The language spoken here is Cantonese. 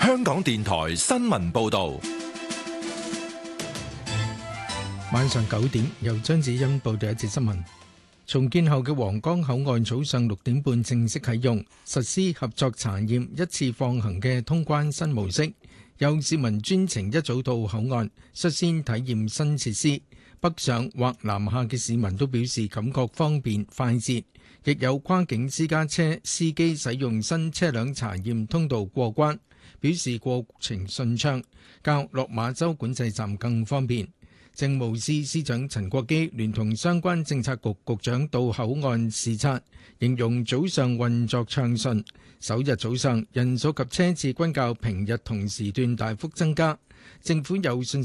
香港電台新聞報道。 晚上9點，由張子欣報道一節新聞。重建後嘅皇崗口岸早上6點半正式啟用，實施合作查驗一次放行嘅通關新模式。有市民專程一早到口岸，率先體驗新設施。北上或南下嘅市民都表示感覺方便快捷，亦有跨境私家車司機使用新車輛查驗通道過關，表示過程順暢，較落馬洲管制站更方便。政務司司長陳國基聯同相關政策局局長到口岸視察，形容早上運作暢順，首日早上人數及車次均較平日同時段大幅增加，政府有信